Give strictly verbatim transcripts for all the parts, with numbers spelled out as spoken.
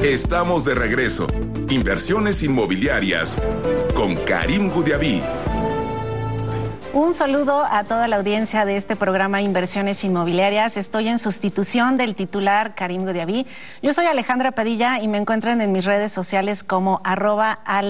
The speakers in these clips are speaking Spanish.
Estamos de regreso. Inversiones inmobiliarias con Karim Goudiaby. Un saludo a toda la audiencia de este programa Inversiones Inmobiliarias. Estoy en sustitución del titular Karim Goudiaby. Yo soy Alejandra Padilla y me encuentran en mis redes sociales como arroba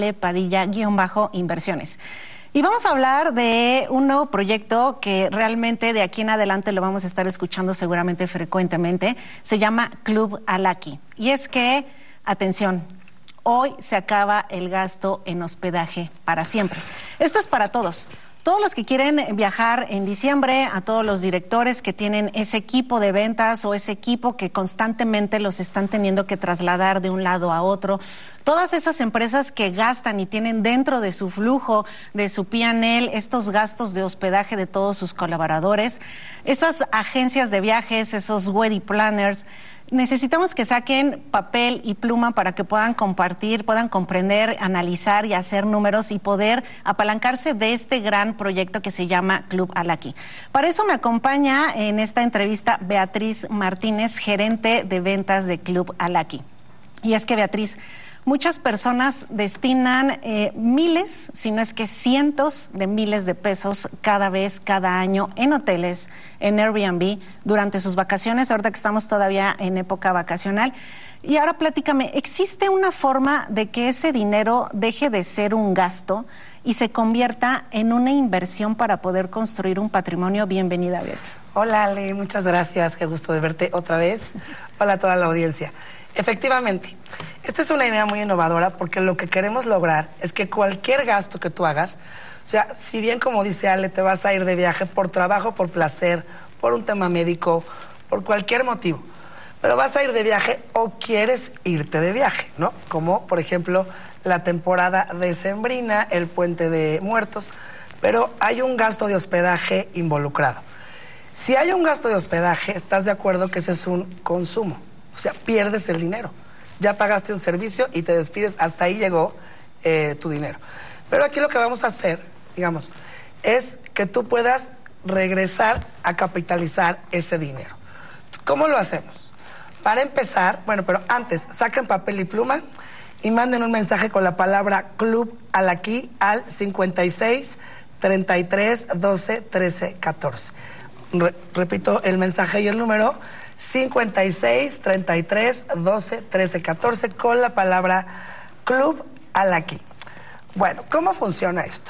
alepadilla-inversiones. Y vamos a hablar de un nuevo proyecto que realmente de aquí en adelante lo vamos a estar escuchando seguramente frecuentemente. Se llama Club Alaki. Y es que, atención, hoy se acaba el gasto en hospedaje para siempre. Esto es para todos. Todos los que quieren viajar en diciembre, a todos los directores que tienen ese equipo de ventas o ese equipo que constantemente los están teniendo que trasladar de un lado a otro, todas esas empresas que gastan y tienen dentro de su flujo, de su P and L, estos gastos de hospedaje de todos sus colaboradores, esas agencias de viajes, esos wedding planners, necesitamos que saquen papel y pluma para que puedan compartir, puedan comprender, analizar y hacer números y poder apalancarse de este gran proyecto que se llama Club Alaki. Para eso me acompaña en esta entrevista Beatriz Martínez, gerente de ventas de Club Alaki. Y es que, Beatriz, muchas personas destinan eh, miles, si no es que cientos de miles de pesos cada vez, cada año en hoteles, en Airbnb, durante sus vacaciones, ahorita que estamos todavía en época vacacional. Y ahora platícame, ¿existe una forma de que ese dinero deje de ser un gasto y se convierta en una inversión para poder construir un patrimonio? Bienvenida, Beatriz. Hola, Ale, muchas gracias, qué gusto de verte otra vez. Hola a toda la audiencia. Efectivamente, esta es una idea muy innovadora porque lo que queremos lograr es que cualquier gasto que tú hagas, o sea, si bien como dice Ale, te vas a ir de viaje por trabajo, por placer, por un tema médico, por cualquier motivo, pero vas a ir de viaje o quieres irte de viaje, ¿no? Como, por ejemplo, la temporada decembrina, el Puente de Muertos, pero hay un gasto de hospedaje involucrado. Si hay un gasto de hospedaje, ¿estás de acuerdo que ese es un consumo? O sea, pierdes el dinero. Ya pagaste un servicio y te despides, hasta ahí llegó eh, tu dinero. Pero aquí lo que vamos a hacer, digamos, es que tú puedas regresar a capitalizar ese dinero. ¿Cómo lo hacemos? Para empezar, bueno, pero antes, saquen papel y pluma y manden un mensaje con la palabra Club Alaki al cincuenta y seis, treinta y tres, doce, trece, catorce. Re- repito el mensaje y el número: cincuenta y seis, treinta y tres, doce, trece, catorce con la palabra Club Alaki. Bueno, ¿cómo funciona esto?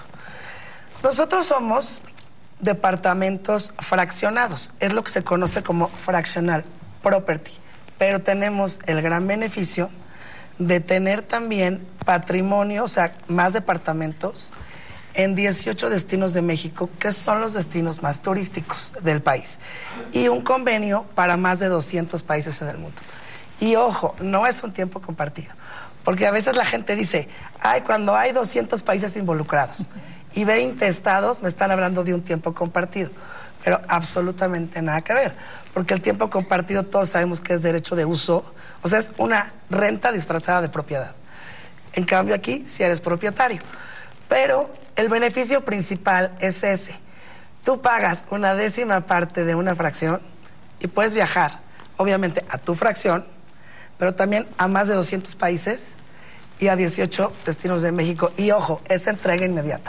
Nosotros somos departamentos fraccionados, es lo que se conoce como fractional property, pero tenemos el gran beneficio de tener también patrimonio, o sea, más departamentos en dieciocho destinos de México, que son los destinos más turísticos del país, y un convenio para más de doscientos países en el mundo. Y ojo, no es un tiempo compartido, porque a veces la gente dice, ay, cuando hay doscientos países involucrados y veinte estados, me están hablando de un tiempo compartido, pero absolutamente nada que ver, porque el tiempo compartido todos sabemos que es derecho de uso, o sea, es una renta disfrazada de propiedad. En cambio aquí, si eres propietario, pero el beneficio principal es ese. Tú pagas una décima parte de una fracción y puedes viajar, obviamente, a tu fracción, pero también a más de doscientos países y a dieciocho destinos de México. Y ojo, es entrega inmediata.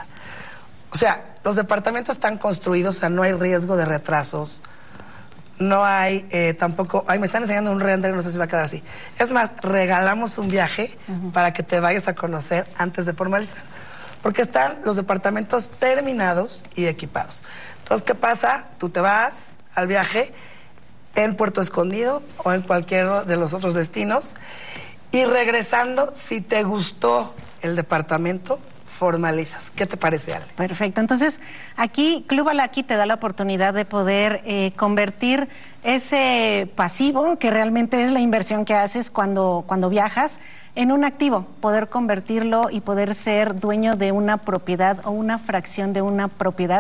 O sea, los departamentos están construidos, o sea, no hay riesgo de retrasos, no hay eh, tampoco... Ay, me están enseñando un render, no sé si va a quedar así. Es más, regalamos un viaje uh-huh. para que te vayas a conocer antes de formalizar. Porque están los departamentos terminados y equipados. Entonces, ¿qué pasa? Tú te vas al viaje en Puerto Escondido o en cualquiera de los otros destinos y regresando, si te gustó el departamento, formalizas. ¿Qué te parece, Ale? Perfecto. Entonces, aquí Club Alaki te da la oportunidad de poder eh, convertir ese pasivo, que realmente es la inversión que haces cuando, cuando viajas, en un activo, poder convertirlo y poder ser dueño de una propiedad o una fracción de una propiedad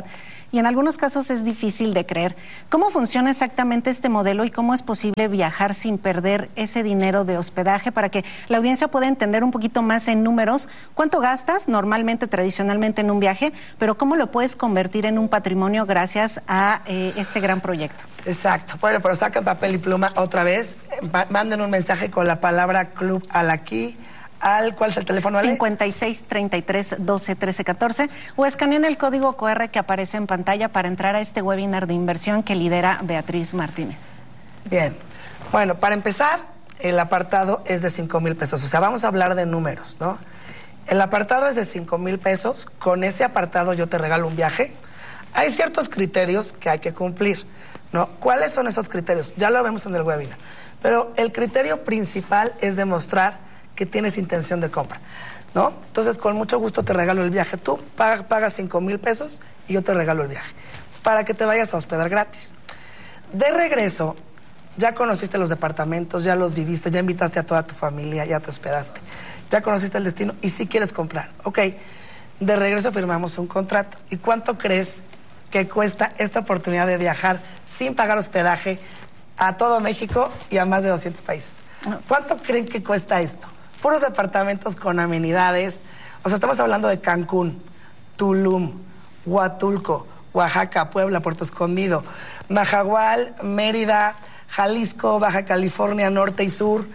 y en algunos casos es difícil de creer. ¿Cómo funciona exactamente este modelo y cómo es posible viajar sin perder ese dinero de hospedaje para que la audiencia pueda entender un poquito más en números cuánto gastas normalmente, tradicionalmente en un viaje, pero cómo lo puedes convertir en un patrimonio gracias a eh, este gran proyecto? Exacto. Bueno, pero saquen papel y pluma otra vez, manden un mensaje con la palabra Club Alaquí al, ¿cuál es el teléfono, Ale? cincuenta y seis, treinta y tres, doce, trece, catorce, o escaneen el código cu erre que aparece en pantalla para entrar a este webinar de inversión que lidera Beatriz Martínez. Bien, bueno, para empezar, el apartado es de cinco mil pesos, o sea, vamos a hablar de números, ¿no? El apartado es de cinco mil pesos, con ese apartado yo te regalo un viaje. Hay ciertos criterios que hay que cumplir, ¿no? ¿Cuáles son esos criterios? Ya lo vemos en el webinar, pero el criterio principal es demostrar que tienes intención de compra, ¿no? Entonces, con mucho gusto te regalo el viaje. Tú pagas, pagas cinco mil pesos y yo te regalo el viaje para que te vayas a hospedar gratis. De regreso, ya conociste los departamentos, ya los viviste, ya invitaste a toda tu familia, ya te hospedaste, ya conociste el destino y si quieres comprar. Ok, de regreso firmamos un contrato. ¿Y cuánto crees que cuesta esta oportunidad de viajar sin pagar hospedaje a todo México y a más de doscientos países? ¿Cuánto creen que cuesta esto? Puros departamentos con amenidades. O sea, estamos hablando de Cancún, Tulum, Huatulco, Oaxaca, Puebla, Puerto Escondido, Majagual, Mérida, Jalisco, Baja California, Norte y Sur,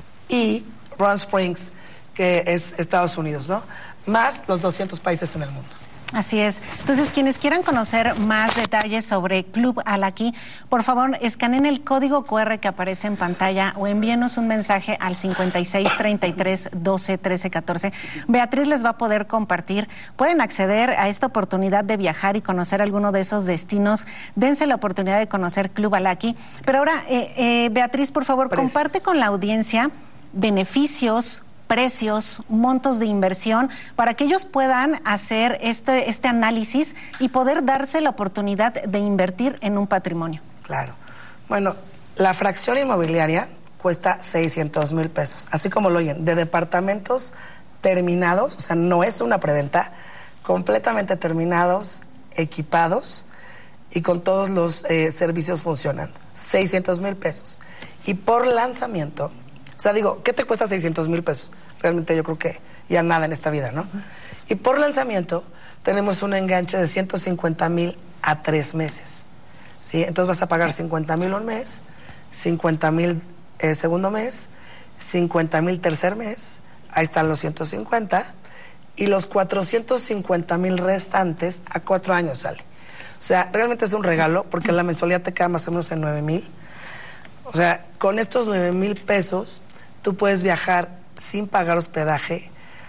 y Palm Springs, que es Estados Unidos, ¿no? Más los doscientos países en el mundo. Así es. Entonces, quienes quieran conocer más detalles sobre Club Alaquí, por favor, escaneen el código cu erre que aparece en pantalla o envíenos un mensaje al cincuenta y seis, treinta y tres, doce, trece, catorce. Beatriz les va a poder compartir. Pueden acceder a esta oportunidad de viajar y conocer alguno de esos destinos. Dense la oportunidad de conocer Club Alaquí. Pero ahora, eh, eh, Beatriz, por favor, Precios. comparte con la audiencia beneficios, precios, montos de inversión, para que ellos puedan hacer este, este análisis y poder darse la oportunidad de invertir en un patrimonio. Claro. Bueno, la fracción inmobiliaria cuesta seiscientos mil pesos, así como lo oyen, de departamentos terminados, o sea, no es una preventa, completamente terminados, equipados y con todos los eh, servicios funcionando. seiscientos mil pesos. Y por lanzamiento, o sea, digo, ¿qué te cuesta seiscientos mil pesos? Realmente yo creo que ya nada en esta vida, ¿no? Y por lanzamiento tenemos un enganche de ciento cincuenta mil a tres meses, ¿sí? Entonces vas a pagar cincuenta mil un mes, cincuenta mil eh, segundo mes, cincuenta mil tercer mes, ahí están los ciento cincuenta, y los cuatrocientos cincuenta mil restantes a cuatro años sale. O sea, realmente es un regalo porque la mensualidad te queda más o menos en nueve mil. O sea, con estos nueve mil pesos, tú puedes viajar sin pagar hospedaje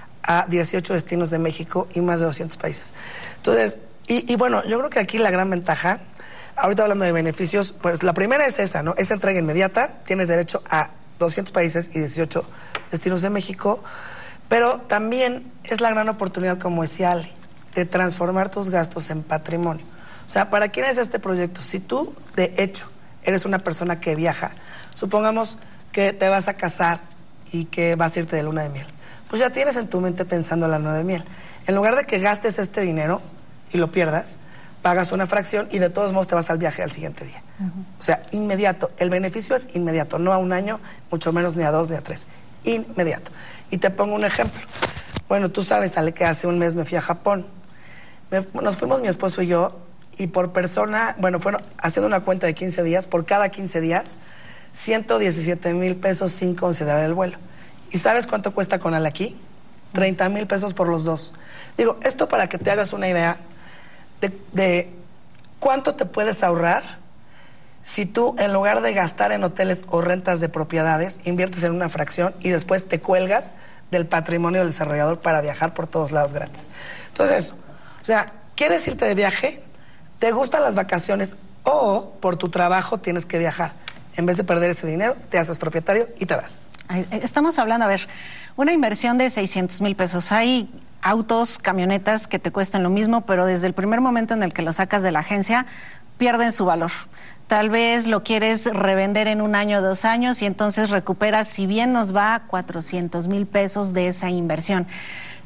a dieciocho destinos de México y más de doscientos países. Entonces, y, y bueno, yo creo que aquí la gran ventaja, ahorita hablando de beneficios, pues la primera es esa, ¿no? Es entrega inmediata, tienes derecho a doscientos países y dieciocho destinos de México, pero también es la gran oportunidad, como decía Ale, de transformar tus gastos en patrimonio. O sea, ¿para quién es este proyecto? Si tú, de hecho, eres una persona que viaja, supongamos que te vas a casar y que vas a irte de luna de miel, pues ya tienes en tu mente pensando la luna de miel. En lugar de que gastes este dinero y lo pierdas, pagas una fracción y de todos modos te vas al viaje al siguiente día. Uh-huh. O sea, inmediato. El beneficio es inmediato, no a un año, mucho menos ni a dos ni a tres. Inmediato. Y te pongo un ejemplo. Bueno, tú sabes, Ale, que hace un mes me fui a Japón. Me, nos fuimos mi esposo y yo, y por persona, bueno, fueron haciendo una cuenta de quince días, por cada quince días, ciento diecisiete mil pesos sin considerar el vuelo. ¿Y sabes cuánto cuesta con Alaquí? treinta mil pesos por los dos. Digo, esto para que te hagas una idea de, de cuánto te puedes ahorrar si tú, en lugar de gastar en hoteles o rentas de propiedades, inviertes en una fracción y después te cuelgas del patrimonio del desarrollador para viajar por todos lados gratis. Entonces eso, o sea, ¿quieres irte de viaje? ¿Te gustan las vacaciones? O por tu trabajo tienes que viajar. En vez de perder ese dinero, te haces propietario y te vas. Estamos hablando, a ver, una inversión de seiscientos mil pesos. Hay autos, camionetas que te cuestan lo mismo, pero desde el primer momento en el que lo sacas de la agencia, pierden su valor. Tal vez lo quieres revender en un año o dos años y entonces recuperas, si bien nos va, cuatrocientos mil pesos de esa inversión.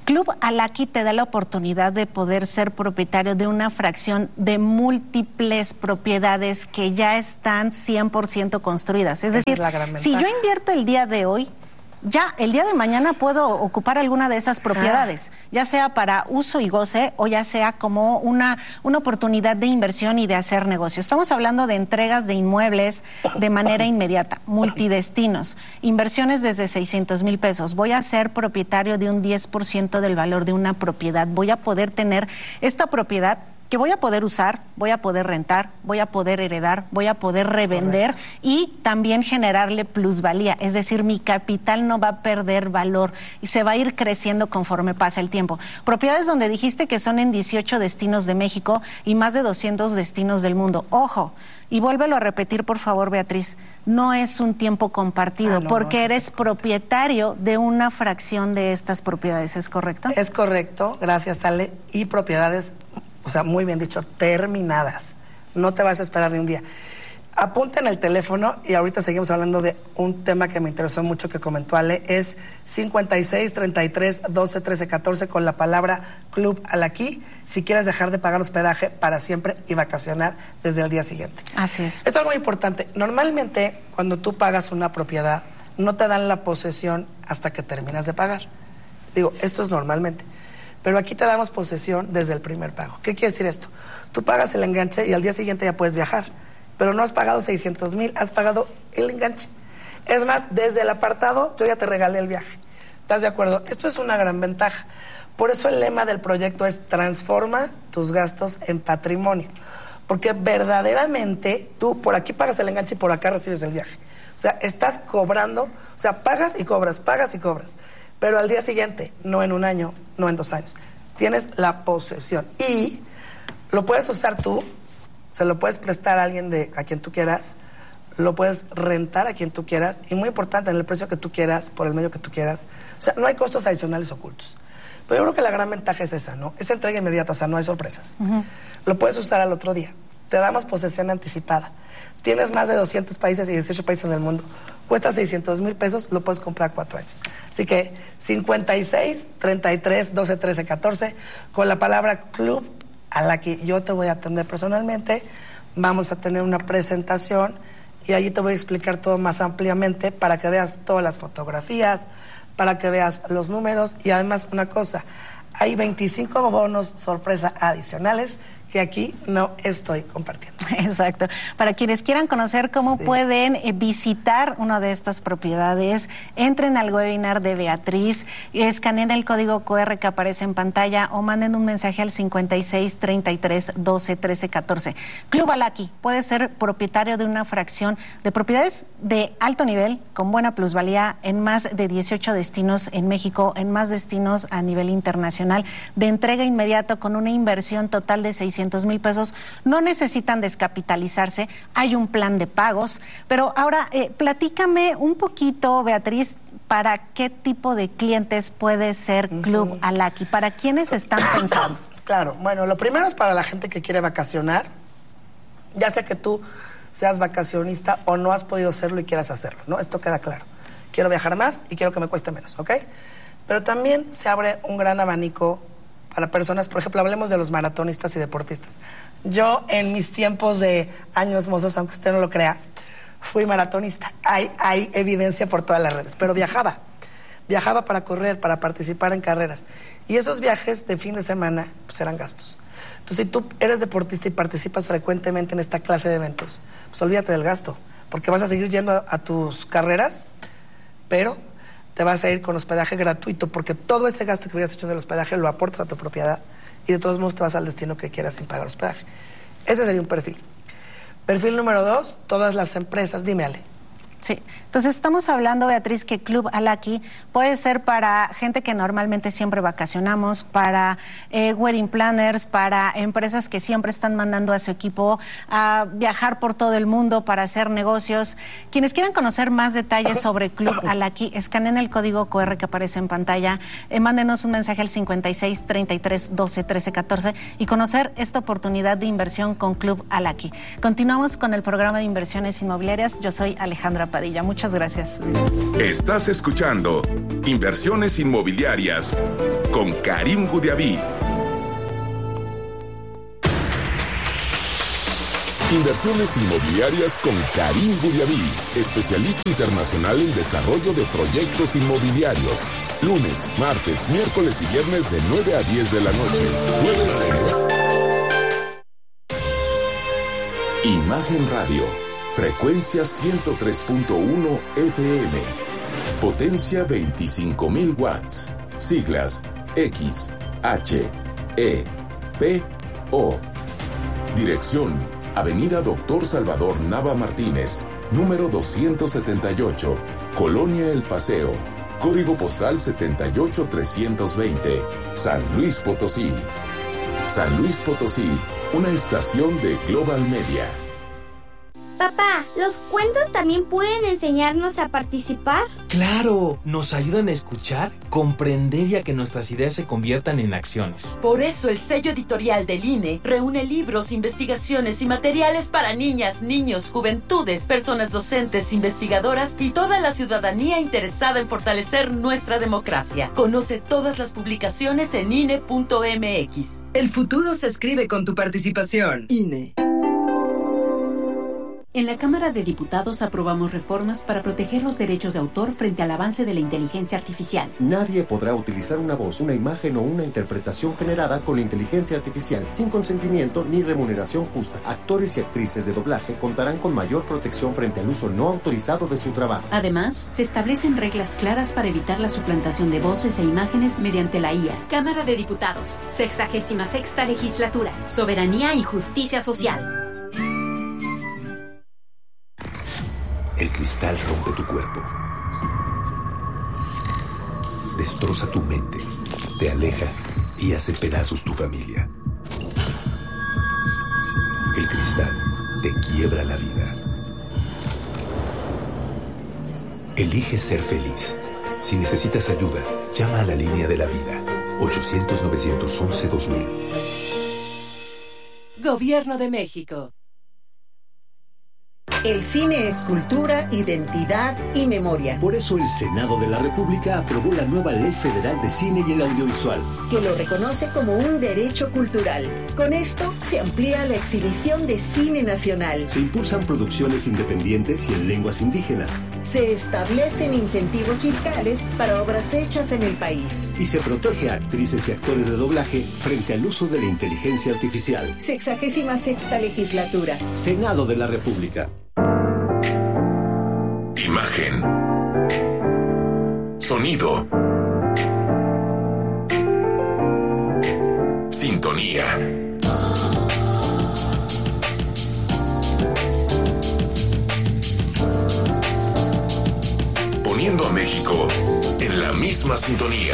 Club Alaki te da la oportunidad de poder ser propietario de una fracción de múltiples propiedades que ya están cien por ciento construidas. Es decir, es si yo invierto el día de hoy, ya el día de mañana puedo ocupar alguna de esas propiedades, ah. ya sea para uso y goce o ya sea como una, una oportunidad de inversión y de hacer negocio. Estamos hablando de entregas de inmuebles de manera inmediata, multidestinos, inversiones desde seiscientos mil pesos. Voy a ser propietario de un diez por ciento del valor de una propiedad. Voy a poder tener esta propiedad que voy a poder usar, voy a poder rentar, voy a poder heredar, voy a poder revender. Correcto. Y también generarle plusvalía, es decir, mi capital no va a perder valor y se va a ir creciendo conforme pasa el tiempo. Propiedades donde dijiste que son en dieciocho destinos de México y más de doscientos destinos del mundo. Ojo, y vuélvelo a repetir, por favor, Beatriz, no es un tiempo compartido, ah, no, porque no, eres propietario de una fracción de estas propiedades, ¿es correcto? Es correcto, gracias, Ale, y propiedades, o sea, muy bien dicho, terminadas. No te vas a esperar ni un día. Apunta en el teléfono y ahorita seguimos hablando de un tema que me interesó mucho que comentó Ale, es cincuenta y seis, treinta y tres, doce, trece, catorce con la palabra Club Alaki, si quieres dejar de pagar hospedaje para siempre y vacacionar desde el día siguiente. Así es. Es algo muy importante. Normalmente, cuando tú pagas una propiedad, no te dan la posesión hasta que terminas de pagar. Digo, esto es normalmente. Pero aquí te damos posesión desde el primer pago. ¿Qué quiere decir esto? Tú pagas el enganche y al día siguiente ya puedes viajar, pero no has pagado seiscientos mil, has pagado el enganche. Es más, desde el apartado yo ya te regalé el viaje. ¿Estás de acuerdo? Esto es una gran ventaja. Por eso el lema del proyecto es transforma tus gastos en patrimonio. Porque verdaderamente tú por aquí pagas el enganche y por acá recibes el viaje. O sea, estás cobrando, o sea, pagas y cobras, pagas y cobras. Pero al día siguiente, no en un año, no en dos años. Tienes la posesión. Y lo puedes usar tú, se lo puedes prestar a alguien de a quien tú quieras, lo puedes rentar a quien tú quieras, y muy importante, en el precio que tú quieras, por el medio que tú quieras. O sea, no hay costos adicionales ocultos. Pero yo creo que la gran ventaja es esa, ¿no? Es entrega inmediata, o sea, no hay sorpresas. Uh-huh. Lo puedes usar al otro día. Te damos posesión anticipada. Tienes más de doscientos países y dieciocho países en el mundo. Cuesta seiscientos mil pesos, lo puedes comprar cuatro años. Así que cincuenta y seis, treinta y tres, doce, trece, catorce, con la palabra Club Alaki. Yo te voy a atender personalmente, vamos a tener una presentación y allí te voy a explicar todo más ampliamente para que veas todas las fotografías, para que veas los números y además una cosa, hay veinticinco bonos sorpresa adicionales que aquí no estoy compartiendo. Exacto. Para quienes quieran conocer cómo sí. pueden eh, visitar una de estas propiedades, entren al webinar de Beatriz, escaneen el código cu erre que aparece en pantalla o manden un mensaje al cincuenta y seis, treinta y tres, doce, trece, catorce. Club Alaki puede ser propietario de una fracción de propiedades de alto nivel, con buena plusvalía, en más de dieciocho destinos en México, en más destinos a nivel internacional, de entrega inmediata con una inversión total de seiscientos mil pesos. No necesitan descapitalizarse, hay un plan de pagos. Pero ahora, eh, platícame un poquito, Beatriz, ¿para qué tipo de clientes puede ser Club uh-huh. Alaki? ¿Para quiénes están pensados? Claro, bueno, lo primero es para la gente que quiere vacacionar, ya sea que tú seas vacacionista o no has podido serlo y quieras hacerlo, ¿no? Esto queda claro. Quiero viajar más y quiero que me cueste menos, ¿ok? Pero también se abre un gran abanico para personas, por ejemplo, hablemos de los maratonistas y deportistas. Yo, en mis tiempos de años mozos, aunque usted no lo crea, fui maratonista. Hay, hay evidencia por todas las redes, pero viajaba. Viajaba para correr, para participar en carreras. Y esos viajes de fin de semana, pues eran gastos. Entonces, si tú eres deportista y participas frecuentemente en esta clase de eventos, pues olvídate del gasto, porque vas a seguir yendo a, a tus carreras, pero te vas a ir con hospedaje gratuito, porque todo ese gasto que hubieras hecho en el hospedaje lo aportas a tu propiedad y de todos modos te vas al destino que quieras sin pagar hospedaje. Ese sería un perfil. Perfil número dos, todas las empresas. Dime, Ale. Sí, entonces estamos hablando, Beatriz, que Club Alaki puede ser para gente que normalmente siempre vacacionamos, para eh, wedding planners, para empresas que siempre están mandando a su equipo a viajar por todo el mundo para hacer negocios. Quienes quieran conocer más detalles sobre Club Alaki, escaneen el código cu erre que aparece en pantalla, eh, mándenos un mensaje al cincuenta y seis, treinta y tres, doce, trece, catorce y conocer esta oportunidad de inversión con Club Alaki. Continuamos con el programa de inversiones inmobiliarias. Yo soy Alejandra Padilla. Muchas gracias. Estás escuchando Inversiones Inmobiliarias con Karim Gudiaví. Inversiones inmobiliarias con Karim Gudiaví, especialista internacional en desarrollo de proyectos inmobiliarios. Lunes, martes, miércoles y viernes de nueve a diez de la noche. nueve de... Imagen Radio, frecuencia ciento tres punto uno F M. Potencia veinticinco mil watts. Siglas X, H, E, P, O. Dirección: Avenida Doctor Salvador Nava Martínez, número doscientos setenta y ocho, Colonia El Paseo. Código postal setenta y ocho trescientos veinte, San Luis Potosí. San Luis Potosí, una estación de Global Media. Papá, ¿los cuentos también pueden enseñarnos a participar? ¡Claro! Nos ayudan a escuchar, comprender y a que nuestras ideas se conviertan en acciones. Por eso el sello editorial del I N E reúne libros, investigaciones y materiales para niñas, niños, juventudes, personas docentes, investigadoras y toda la ciudadanía interesada en fortalecer nuestra democracia. Conoce todas las publicaciones en I N E punto M X. El futuro se escribe con tu participación. I N E. En la Cámara de Diputados aprobamos reformas para proteger los derechos de autor frente al avance de la inteligencia artificial. Nadie podrá utilizar una voz, una imagen o una interpretación generada con inteligencia artificial sin consentimiento ni remuneración justa. Actores y actrices de doblaje contarán con mayor protección frente al uso no autorizado de su trabajo. Además, se establecen reglas claras para evitar la suplantación de voces e imágenes mediante la I A. Cámara de Diputados, sexagésima sexta legislatura, soberanía y justicia social. El cristal rompe tu cuerpo, destroza tu mente, te aleja y hace pedazos tu familia. El cristal te quiebra la vida. Elige ser feliz. Si necesitas ayuda, llama a la línea de la vida, ochocientos, novecientos once, dos mil. Gobierno de México. El cine es cultura, identidad y memoria. Por eso el Senado de la República aprobó la nueva Ley Federal de Cine y el Audiovisual, que lo reconoce como un derecho cultural. Con esto se amplía la exhibición de cine nacional. Se impulsan producciones independientes y en lenguas indígenas. Se establecen incentivos fiscales para obras hechas en el país. Y se protege a actrices y actores de doblaje frente al uso de la inteligencia artificial. Sexagésima sexta legislatura. Senado de la República. Imagen. Sonido. Sintonía. Poniendo a México en la misma sintonía.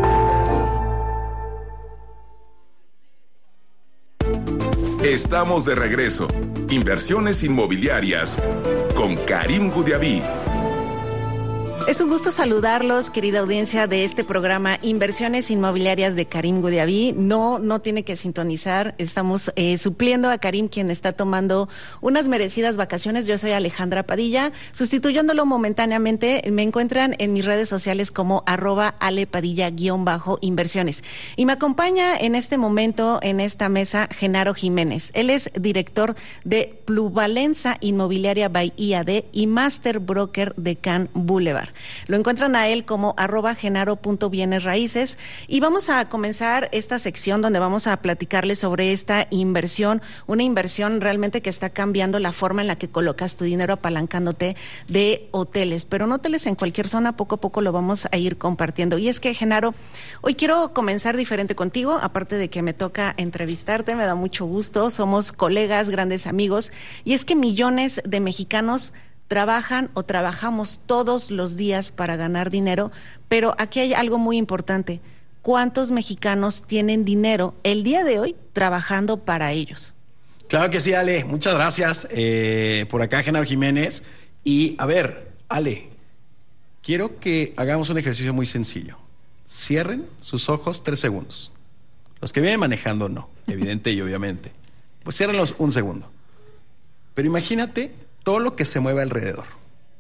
Estamos de regreso. Inversiones inmobiliarias con Karim Gudiaví. Es un gusto saludarlos, querida audiencia de este programa Inversiones Inmobiliarias de Karim Gudiaví. No, no tiene que sintonizar. Estamos eh, supliendo a Karim, quien está tomando unas merecidas vacaciones. Yo soy Alejandra Padilla, sustituyéndolo momentáneamente. Me encuentran en mis redes sociales como arroba alepadilla guión bajo inversiones. Y me acompaña en este momento, en esta mesa, Genaro Jiménez. Él es director de Plusvalenza Inmobiliaria by I A D y Master Broker de Can Boulevard. Lo encuentran a él como arroba genaro punto bienes raíces y vamos a comenzar esta sección donde vamos a platicarles sobre esta inversión, una inversión realmente que está cambiando la forma en la que colocas tu dinero apalancándote de hoteles, pero no hoteles en cualquier zona, poco a poco lo vamos a ir compartiendo. Y es que, Genaro, hoy quiero comenzar diferente contigo, aparte de que me toca entrevistarte, me da mucho gusto, somos colegas, grandes amigos, y es que millones de mexicanos trabajan o trabajamos todos los días para ganar dinero, pero aquí hay algo muy importante. ¿Cuántos mexicanos tienen dinero el día de hoy trabajando para ellos? Claro que sí, Ale. Muchas gracias. Eh, por acá, Genaro Jiménez. Y, a ver, Ale, quiero que hagamos un ejercicio muy sencillo. Cierren sus ojos tres segundos. Los que vienen manejando, no. Evidente y obviamente. Pues ciérrenlos un segundo. Pero imagínate todo lo que se mueve alrededor.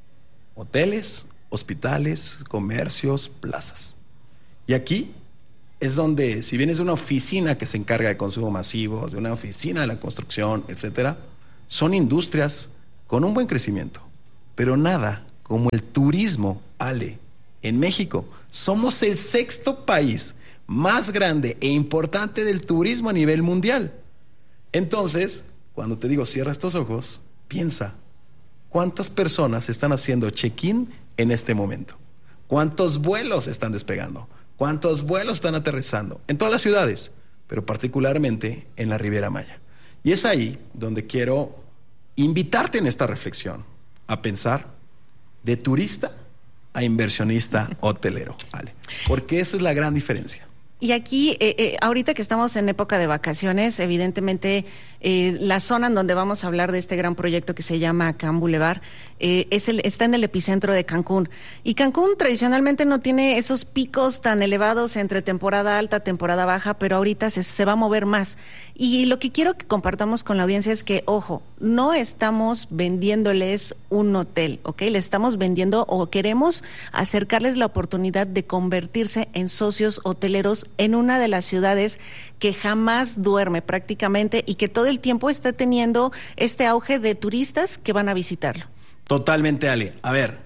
Hoteles, hospitales, comercios, plazas. Y aquí es donde, si vienes de una oficina que se encarga de consumo masivo, de una oficina de la construcción, etcétera, son industrias con un buen crecimiento, pero nada como el turismo, Ale. En México somos el sexto país más grande e importante del turismo a nivel mundial. Entonces, cuando te digo cierra estos ojos, piensa, ¿cuántas personas están haciendo check-in en este momento? ¿Cuántos vuelos están despegando? ¿Cuántos vuelos están aterrizando? En todas las ciudades, pero particularmente en la Riviera Maya. Y es ahí donde quiero invitarte en esta reflexión a pensar de turista a inversionista hotelero, Ale, porque esa es la gran diferencia. Y aquí, eh, eh, ahorita que estamos en época de vacaciones, evidentemente eh, la zona en donde vamos a hablar de este gran proyecto que se llama Can Boulevard eh, es el, está en el epicentro de Cancún. Y Cancún tradicionalmente no tiene esos picos tan elevados entre temporada alta, temporada baja, pero ahorita se, se va a mover más. Y lo que quiero que compartamos con la audiencia es que, ojo, no estamos vendiéndoles un hotel, ¿ok? Le estamos vendiendo o queremos acercarles la oportunidad de convertirse en socios hoteleros en una de las ciudades que jamás duerme prácticamente y que todo el tiempo está teniendo este auge de turistas que van a visitarlo. Totalmente, Ale. A ver,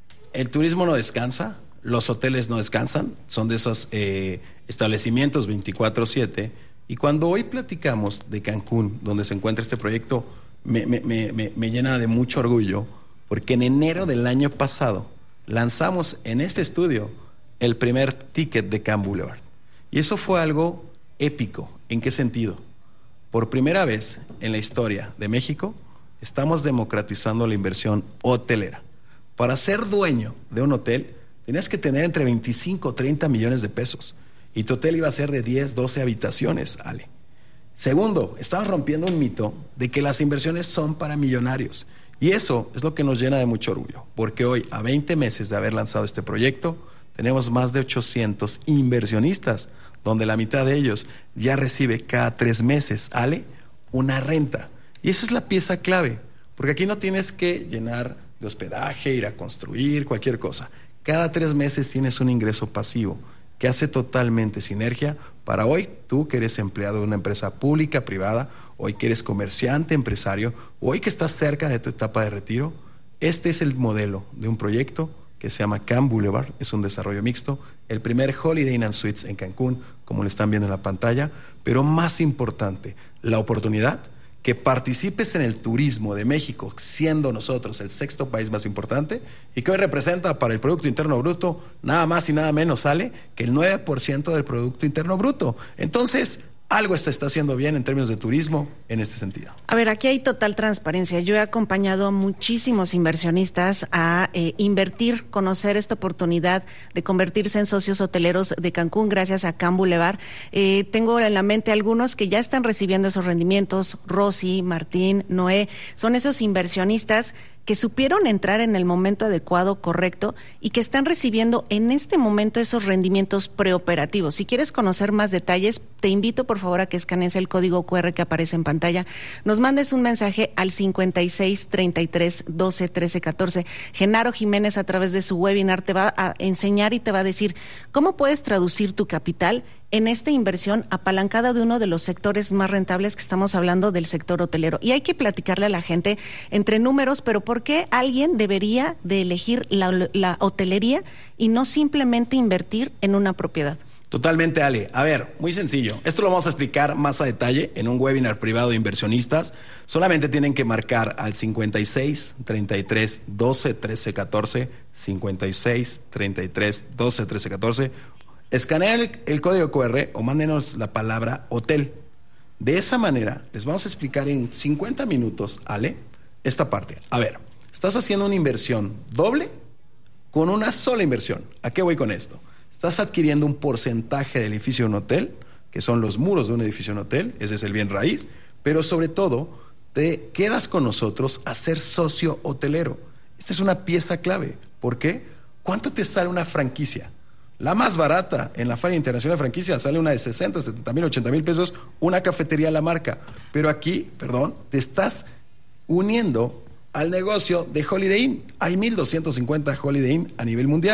el turismo no descansa, los hoteles no descansan, son de esos eh, establecimientos veinticuatro siete. Y cuando hoy platicamos de Cancún, donde se encuentra este proyecto, me, me, me, me llena de mucho orgullo, porque en enero del año pasado lanzamos en este estudio el primer ticket de Can Boulevard. Y eso fue algo épico. ¿En qué sentido? Por primera vez en la historia de México, estamos democratizando la inversión hotelera. Para ser dueño de un hotel, tenías que tener entre veinticinco o treinta millones de pesos. Y tu hotel iba a ser de diez, doce habitaciones, Ale. Segundo, estamos rompiendo un mito de que las inversiones son para millonarios. Y eso es lo que nos llena de mucho orgullo, porque hoy, a veinte meses de haber lanzado este proyecto, tenemos más de ochocientos inversionistas, donde la mitad de ellos ya recibe cada tres meses, Ale, una renta. Y esa es la pieza clave, porque aquí no tienes que llenar de hospedaje, ir a construir, cualquier cosa. Cada tres meses tienes un ingreso pasivo que hace totalmente sinergia para hoy, tú que eres empleado de una empresa pública, privada, hoy que eres comerciante, empresario, hoy que estás cerca de tu etapa de retiro. Este es el modelo de un proyecto que se llama Can Boulevard, es un desarrollo mixto, el primer Holiday Inn and Suites en Cancún, como lo están viendo en la pantalla, pero más importante, la oportunidad que participes en el turismo de México, siendo nosotros el sexto país más importante, y que hoy representa para el Producto Interno Bruto nada más y nada menos, sale que el nueve por ciento del Producto Interno Bruto. Entonces, algo se está haciendo bien en términos de turismo en este sentido. A ver, aquí hay total transparencia. Yo he acompañado a muchísimos inversionistas a eh, invertir, conocer esta oportunidad de convertirse en socios hoteleros de Cancún gracias a Can Boulevard. Eh, tengo en la mente algunos que ya están recibiendo esos rendimientos. Rosy, Martín, Noé, son esos inversionistas que supieron entrar en el momento adecuado, correcto, y que están recibiendo en este momento esos rendimientos preoperativos. Si quieres conocer más detalles, te invito por favor a que escanees el código cu erre que aparece en pantalla, nos mandes un mensaje al cincuenta y seis, treinta y tres, doce, trece, catorce. Genaro Jiménez, a través de su webinar, te va a enseñar y te va a decir cómo puedes traducir tu capital en esta inversión apalancada de uno de los sectores más rentables, que estamos hablando del sector hotelero. Y hay que platicarle a la gente entre números, pero ¿por qué alguien debería de elegir la, la hotelería y no simplemente invertir en una propiedad? Totalmente, Ale. A ver, muy sencillo. Esto lo vamos a explicar más a detalle en un webinar privado de inversionistas. Solamente tienen que marcar al cincuenta y seis, treinta y tres, doce, trece, catorce, cincuenta y seis, treinta y tres, doce, trece, catorce. Escanean el, el código cu erre o mándenos la palabra hotel. De esa manera, les vamos a explicar en cincuenta minutos, Ale, esta parte. A ver, estás haciendo una inversión doble con una sola inversión. ¿A qué voy con esto? Estás adquiriendo un porcentaje del edificio de un hotel, que son los muros de un edificio de un hotel, ese es el bien raíz, pero sobre todo, te quedas con nosotros a ser socio hotelero. Esta es una pieza clave. ¿Por qué? ¿Cuánto te sale una franquicia? La más barata en la Feria Internacional de Franquicias sale una de sesenta, setenta mil, ochenta mil pesos, una cafetería a la marca. Pero aquí, perdón, te estás uniendo al negocio de Holiday Inn. Hay mil doscientos cincuenta Holiday Inn a nivel mundial.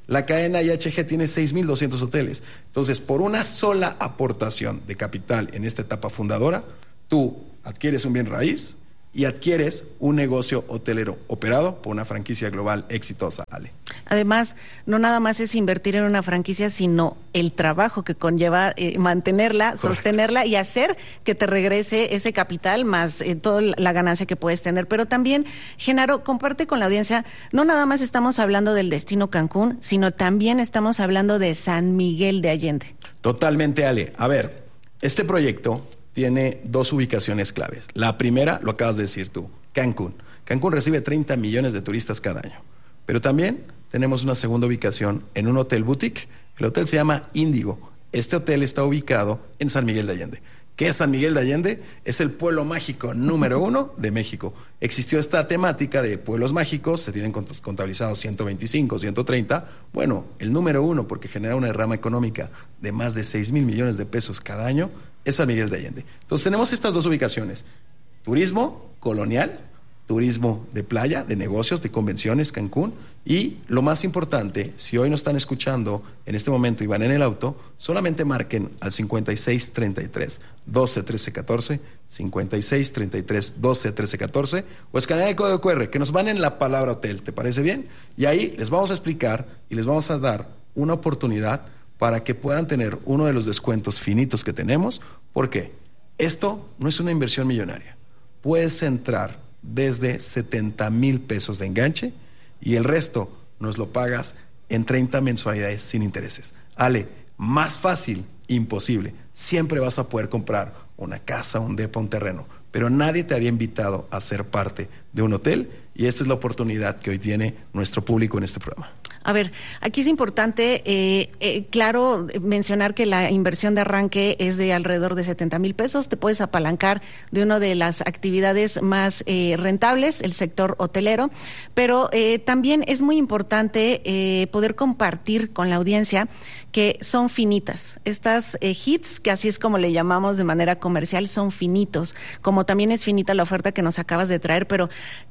La cadena I H G tiene seis mil doscientos hoteles. Entonces, por una sola aportación de capital en esta etapa fundadora, tú adquieres un bien raíz y adquieres un negocio hotelero operado por una franquicia global exitosa, Ale. Además, no nada más es invertir en una franquicia, sino el trabajo que conlleva eh, mantenerla, Correcto. sostenerla y hacer que te regrese ese capital más eh, toda la ganancia que puedes tener. Pero también, Genaro, comparte con la audiencia, no nada más estamos hablando del destino Cancún, sino también estamos hablando de San Miguel de Allende. Totalmente, Ale. A ver, este proyecto tiene dos ubicaciones claves. La primera, lo acabas de decir tú, Cancún. Cancún recibe treinta millones de turistas cada año. Pero también tenemos una segunda ubicación en un hotel boutique. El hotel se llama Índigo. Este hotel está ubicado en San Miguel de Allende. ¿Qué es San Miguel de Allende? Es el pueblo mágico número uno de México. Existió esta temática de pueblos mágicos, se tienen contabilizados ciento veinticinco, ciento treinta. Bueno, el número uno, porque genera una derrama económica de más de seis mil millones de pesos cada año, es San Miguel de Allende. Entonces tenemos estas dos ubicaciones: turismo colonial, turismo de playa, de negocios, de convenciones, Cancún, y lo más importante, si hoy nos están escuchando en este momento y van en el auto, solamente marquen al cincuenta y seis treinta y tres, doce, trece, catorce, cincuenta y seis treinta y tres, doce, trece, catorce, o escaneen el código cu erre, que nos van en la palabra hotel, ¿te parece bien? Y ahí les vamos a explicar y les vamos a dar una oportunidad para que puedan tener uno de los descuentos finitos que tenemos. ¿Por qué? Esto no es una inversión millonaria. Puedes entrar desde setenta mil pesos de enganche y el resto nos lo pagas en treinta mensualidades sin intereses. Ale, más fácil, imposible. Siempre vas a poder comprar una casa, un depa, un terreno, pero nadie te había invitado a ser parte de un hotel y esta es la oportunidad que hoy tiene nuestro público en este programa. A ver, aquí es importante, eh, eh, claro, mencionar que la inversión de arranque es de alrededor de setenta mil pesos. Te puedes apalancar de una de las actividades más eh, rentables, el sector hotelero, pero eh, también es muy importante eh, poder compartir con la audiencia que son finitas. Estas eh, hits, que así es como le llamamos de manera comercial, son finitos, como también es finita la oferta que nos acabas de traer, pero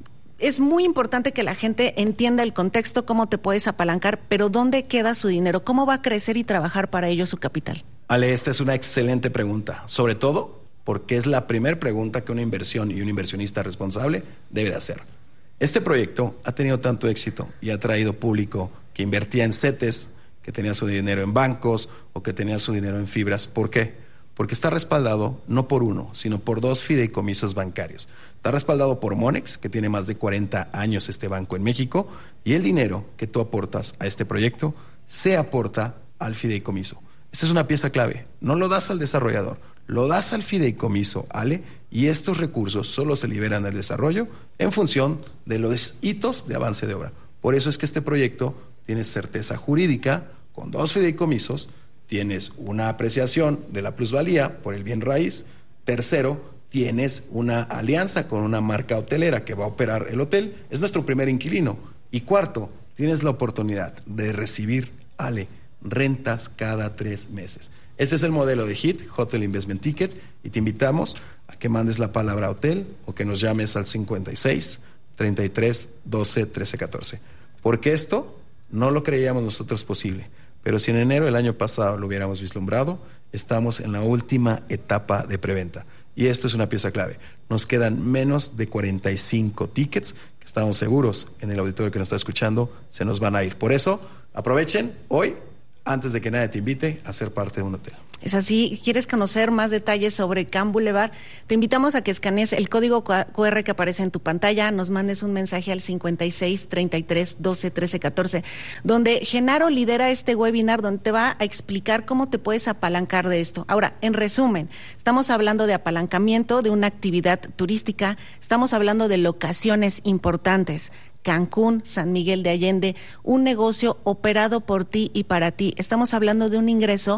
es muy importante que la gente entienda el contexto, cómo te puedes apalancar, pero dónde queda su dinero, cómo va a crecer y trabajar para ello su capital. Ale, esta es una excelente pregunta, sobre todo porque es la primera pregunta que una inversión y un inversionista responsable debe de hacer. Este proyecto ha tenido tanto éxito y ha traído público que invertía en CETES, que tenía su dinero en bancos o que tenía su dinero en fibras. ¿Por qué? Porque está respaldado no por uno, sino por dos fideicomisos bancarios. Está respaldado por Monex, que tiene más de cuarenta años este banco en México, y el dinero que tú aportas a este proyecto se aporta al fideicomiso. Esta es una pieza clave. No lo das al desarrollador, lo das al fideicomiso, Ale, y estos recursos solo se liberan al desarrollo en función de los hitos de avance de obra. Por eso es que este proyecto tiene certeza jurídica con dos fideicomisos. Tienes una apreciación de la plusvalía por el bien raíz. Tercero, tienes una alianza con una marca hotelera que va a operar el hotel. Es nuestro primer inquilino. Y cuarto, tienes la oportunidad de recibir, Ale, rentas cada tres meses. Este es el modelo de H I T, Hotel Investment Ticket, y te invitamos a que mandes la palabra hotel o que nos llames al cincuenta y seis treinta y tres, doce, trece, catorce. Porque esto no lo creíamos nosotros posible. Pero si en enero del año pasado lo hubiéramos vislumbrado, estamos en la última etapa de preventa. Y esto es una pieza clave. Nos quedan menos de cuarenta y cinco tickets que estamos seguros en el auditorio que nos está escuchando se nos van a ir. Por eso, aprovechen hoy, antes de que nadie te invite a ser parte de un hotel. Es así. ¿Quieres conocer más detalles sobre Can Boulevard? Te invitamos a que escanees el código cu erre que aparece en tu pantalla, nos mandes un mensaje al cincuenta y seis treinta y tres, doce, trece, catorce, donde Genaro lidera este webinar donde te va a explicar cómo te puedes apalancar de esto. Ahora, en resumen, estamos hablando de apalancamiento de una actividad turística, estamos hablando de locaciones importantes. Cancún, San Miguel de Allende, un negocio operado por ti y para ti. Estamos hablando de un ingreso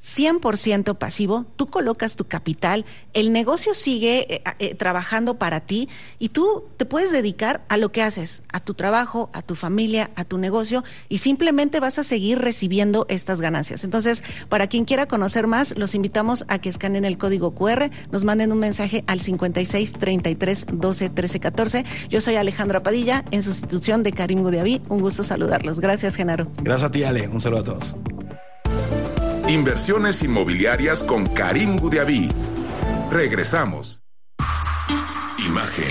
cien por ciento pasivo, tú colocas tu capital, el negocio sigue eh, eh, trabajando para ti y tú te puedes dedicar a lo que haces, a tu trabajo, a tu familia, a tu negocio y simplemente vas a seguir recibiendo estas ganancias. Entonces, para quien quiera conocer más, los invitamos a que escaneen el código cu erre, nos manden un mensaje al cincuenta y seis, treinta y tres, doce, trece, catorce. Yo soy Alejandra Padilla, en sustitución de Karim Goudiaby. Un gusto saludarlos. Gracias, Genaro. Gracias a ti, Ale. Un saludo a todos. Inversiones inmobiliarias con Karim Goudiaby. Regresamos. Imagen.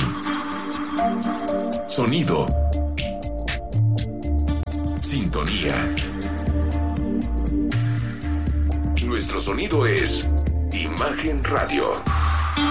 Sonido. Sintonía. Nuestro sonido es Imagen Radio.